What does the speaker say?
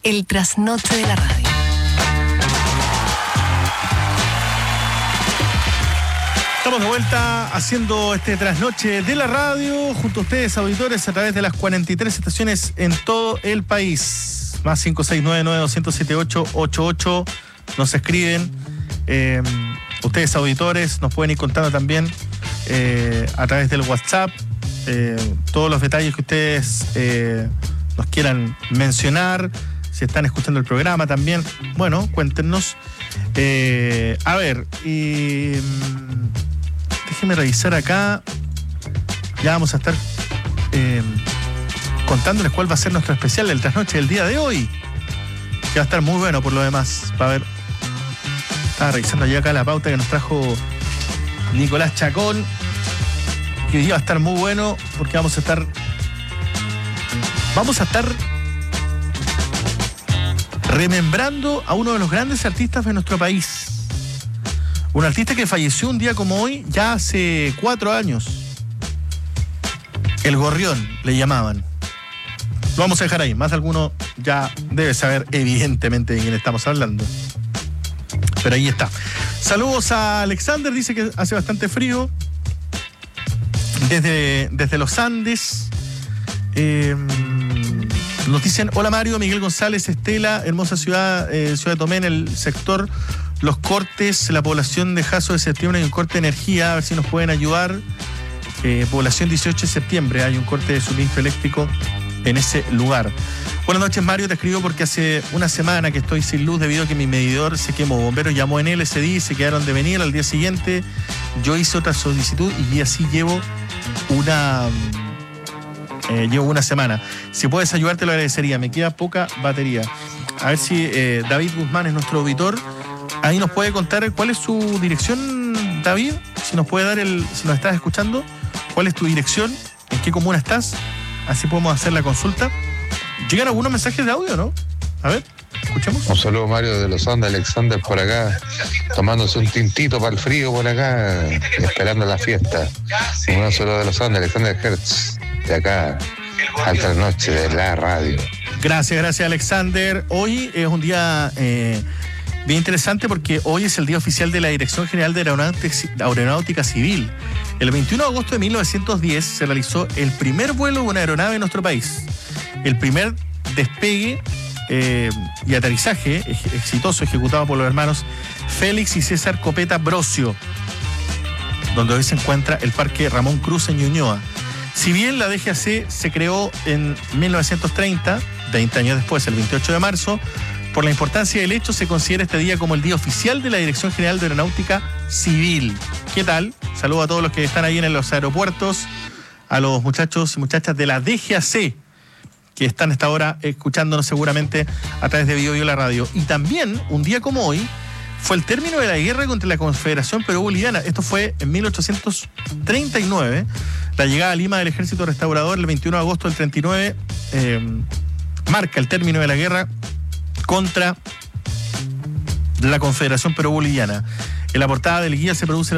El trasnoche de la radio. Estamos de vuelta haciendo este trasnoche de la radio junto a ustedes, auditores, a través de las 43 estaciones en todo el país. Más 569-9278-88. Nos escriben. Ustedes, auditores, nos pueden ir contando también a través del WhatsApp todos los detalles que ustedes nos quieran mencionar. Si están escuchando el programa también, bueno, cuéntenos. A ver, déjenme revisar acá. Ya vamos a estar contándoles cuál va a ser nuestro especial del trasnoche del día de hoy, que va a estar muy bueno por lo demás. Va a ver, estaba revisando ya acá la pauta que nos trajo Nicolás Chacón, que hoy día va a estar muy bueno porque vamos a estar remembrando a uno de los grandes artistas de nuestro país. Un artista que falleció un día como hoy, ya hace 4 años. El Gorrión, le llamaban. Lo vamos a dejar ahí. Más de alguno ya debe saber evidentemente de quién estamos hablando. Pero ahí está. Saludos a Alexander, dice que hace bastante frío. Desde los Andes. Nos dicen, hola Mario, Miguel González, Estela, hermosa ciudad, Ciudad de Tomé, en el sector Los Cortes, la población de Jaso de Septiembre, hay un corte de energía, a ver si nos pueden ayudar. Población 18 de septiembre, hay un corte de suministro eléctrico en ese lugar. Buenas noches, Mario, te escribo porque hace una semana que estoy sin luz debido a que mi medidor se quemó. Bomberos llamó en él ese día y se quedaron de venir. Al día siguiente yo hice otra solicitud y así llevo una semana. Si puedes ayudar, te lo agradecería. Me queda poca batería. A ver si David Guzmán es nuestro auditor. Ahí nos puede contar cuál es su dirección, David. Si nos puede dar si nos estás escuchando, cuál es tu dirección, en qué comuna estás. Así podemos hacer la consulta. Llegan algunos mensajes de audio, ¿no? A ver, escuchemos. Un saludo, Mario, de los Andes, Alexander por acá, tomándose un tintito para el frío por acá, esperando la fiesta. Un saludo de los Andes, Alexander Hertz, de acá, al trasnoche de la radio. Gracias, Alexander. Hoy es un día bien interesante porque hoy es el día oficial de la Dirección General de Aeronáutica Civil. El 21 de agosto de 1910 se realizó el primer vuelo de una aeronave en nuestro país. El primer despegue y aterrizaje exitoso ejecutado por los hermanos Félix y César Copeta Brocio, donde hoy se encuentra el Parque Ramón Cruz en Ñuñoa. Si bien la DGAC se creó en 1930, 20 años después, el 28 de marzo, por la importancia del hecho se considera este día como el día oficial de la Dirección General de Aeronáutica Civil. ¿Qué tal? Saludo a todos los que están ahí en los aeropuertos, a los muchachos y muchachas de la DGAC, que están a esta hora escuchándonos seguramente a través de Bio la radio. Y también, un día como hoy, fue el término de la guerra contra la Confederación Perú-Boliviana. Esto fue en 1839. La llegada a Lima del Ejército Restaurador el 21 de agosto del 39 marca el término de la guerra contra la Confederación Perú-Boliviana. En la portada del guía se produce